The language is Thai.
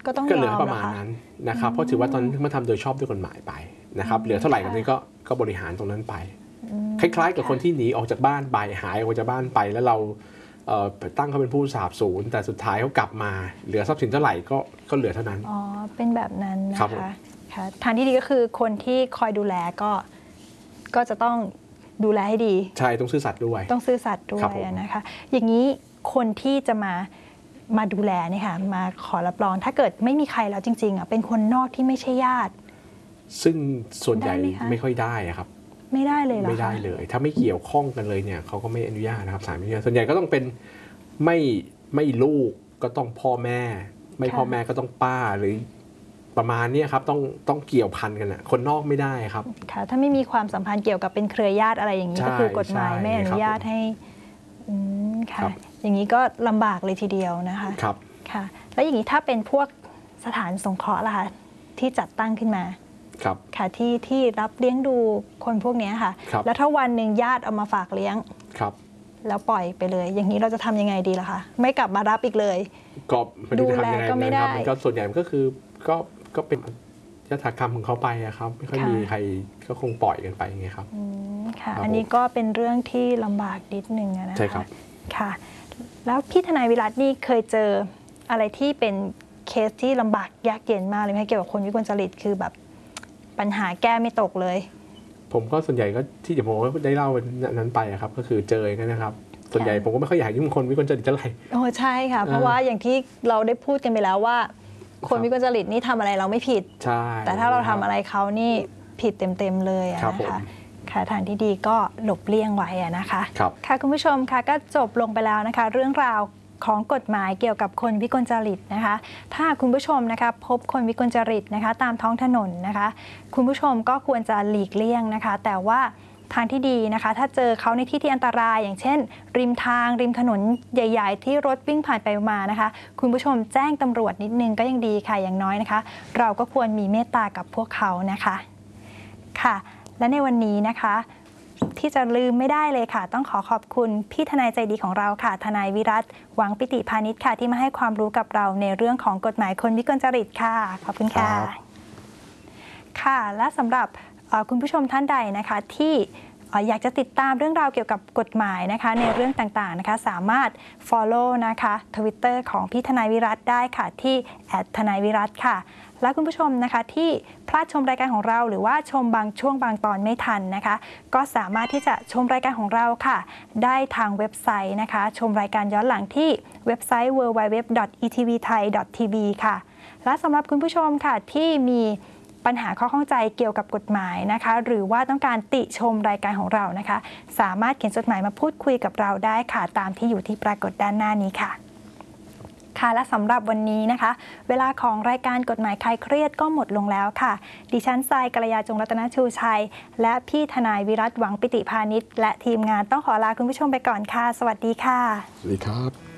ก็ต้องเหลือประมาณนั้นนะครับเพราะถือว่าตอนนี้มาทำโดยชอบด้วยกฎหมายไปนะครับเหลือเท่าไหร่กันนี้ก็บริหารตรงนั้นไปคล้ายๆกับคนที่หนีออกจากบ้านไปหายออกจากบ้านไปแล้วเราตั้งเขาเป็นผู้สาบสูญแต่สุดท้ายเขากลับมาเหลือทรัพย์สินเท่าไหร่ก็เหลือเท่านั้นอ๋อเป็นแบบนั้นนะคะค่ะทางที่ดีก็คือคนที่คอยดูแลก็จะต้องดูแลให้ดีใช่ต้องซื่อสัตย์ด้วยนะคะอย่างนี้คนที่จะมาดูแลเนี่ยค่ะมาขอรับรองถ้าเกิดไม่มีใครแล้วจริงๆเป็นคนนอกที่ไม่ใช่ญาติซึ่งส่วนใหญ่ไม่ค่อยได้ครับไม่ได้เลยเหรอคะไม่ได้เลยถ้าไม่เกี่ยวข้องกันเลยเนี่ยเขาก็ไม่อนุญาตนะครับศาลไม่อนุญาตส่วนใหญ่ก็ต้องเป็นไม่ลูกก็ต้องพ่อแม่ไม่พ่อแม่ก็ต้องป้าหรือประมาณนี้ครับต้องเกี่ยวพันกันคนนอกไม่ได้ครับค่ะถ้าไม่มีความสัมพันธ์เกี่ยวกับเป็นเครือญาติอะไรอย่างนี้ก็คือกฎหมายไม่อนุญาตให้ค่ะอย่างนี้ก็ลำบากเลยทีเดียวนะคะครับค่ะแล้วอย่างนี้ถ้าเป็นพวกสถานสงเคราะห์ล่ะคะที่จัดตั้งขึ้นมาครับค่ะที่รับเลี้ยงดูคนพวกนี้ค่ะแล้วถ้าวันหนึ่งญาติเอามาฝากเลี้ยงครับแล้วปล่อยไปเลยอย่างนี้เราจะทำยังไงดีล่ะคะไม่กลับมารับอีกเลยก็ดูแลก็ไม่ได้ก็ส่วนใหญ่ก็คือก็เป็นยถากรรมของเขาไปครับไม่ค่อยมีใครก็คงปล่อยกันไปไงครับค่ะอันนี้ก็เป็นเรื่องที่ลำบากนิดนึงนะคะใช่ครับค่ะแล้วพี่ทนายวิรัตนี่เคยเจออะไรที่เป็นเคสที่ลำบากยากเย็นมากเลยไหมเกี่ยวกับคนวิกลจริตคือแบบปัญหาแก้ไม่ตกเลยผมก็ส่วนใหญ่ก็ที่ผมได้เล่านั้นไปครับก็คือเจอกันนะครับส่วนใหญ่ผมก็ไม่ค่อยอยากยุ่งคนวิกลจริตเท่าไหร่โอ้ใช่ค่ะเพราะว่าอย่างที่เราได้พูดกันไปแล้วว่าคนวิกลจริตนี่ทำอะไรเราไม่ผิดใช่แต่ถ้าเราทำอะไรเขานี่ผิดเต็มๆเลยนะคะค่ะทางที่ดีก็หลบเลี่ยงไว้นะคะค่ะคุณผู้ชมค่ะก็จบลงไปแล้วนะคะเรื่องราวของกฎหมายเกี่ยวกับคนวิกลจริตนะคะถ้าคุณผู้ชมนะคะพบคนวิกลจริตนะคะตามท้องถนนนะคะคุณผู้ชมก็ควรจะหลีกเลี่ยงนะคะแต่ว่าทางที่ดีนะคะถ้าเจอเขาในที่ที่อันตรายอย่างเช่นริมทางริมถนนใหญ่ๆที่รถวิ่งผ่านไปมานะคะคุณผู้ชมแจ้งตำรวจนิดนึงก็ยังดีค่ะอย่างน้อยนะคะเราก็ควรมีเมตตากับพวกเขานะคะค่ะและในวันนี้นะคะที่จะลืมไม่ได้เลยค่ะต้องขอบคุณพี่ทนายใจดีของเราค่ะทนายวิรัต หวังปิติพานิชค่ะที่มาให้ความรู้กับเราในเรื่องของกฎหมายคนวิกลจริตค่ะขอบคุณค่ะค่ะและสำหรับคุณผู้ชมท่านใดนะคะที่อยากจะติดตามเรื่องราวเกี่ยวกับกฎหมายนะคะในเรื่องต่างๆนะคะสามารถ follow นะคะ Twitter ของพี่ทนายวิรัตได้ค่ะที่ทนายวิรัตค่ะและคุณผู้ชมนะคะที่พลาดชมรายการของเราหรือว่าชมบางช่วงบางตอนไม่ทันนะคะก็สามารถที่จะชมรายการของเราค่ะได้ทางเว็บไซต์นะคะชมรายการย้อนหลังที่เว็บไซต์ www.etvthai.tv ค่ะและสำหรับคุณผู้ชมค่ะที่มีปัญหาข้อข้องใจเกี่ยวกับกฎหมายนะคะหรือว่าต้องการติชมรายการของเรานะคะสามารถเขียนจดหมายมาพูดคุยกับเราได้ค่ะตามที่อยู่ที่ปรากฏด้านหน้านี้ค่ะค่ะและสำหรับวันนี้นะคะเวลาของรายการกฎหมายคลายเครียดก็หมดลงแล้วค่ะดิฉันทรายกัลยาจงรัตนชูชัยและพี่ทนายวิรัต หวังปิติพานิชและทีมงานต้องขอลาคุณผู้ชมไปก่อนค่ะสวัสดีค่ะสวัสดีครับ